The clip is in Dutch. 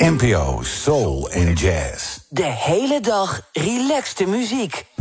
NPO Soul en Jazz. De hele dag relaxte muziek.